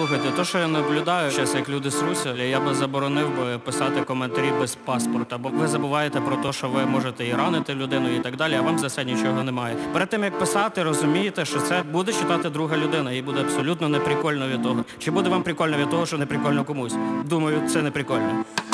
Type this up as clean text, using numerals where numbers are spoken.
Слухайте, то, що я наблюдаю зараз, як люди сруться, я би заборонив би писати коментарі без паспорта, бо ви забуваєте про те, що ви можете і ранити людину і так далі, а вам за це нічого немає. Перед тим, як писати, розумієте, що це буде читати друга людина, і буде абсолютно неприкольно від того. Чи буде вам прикольно від того, що неприкольно комусь? Думаю, це не прикольно.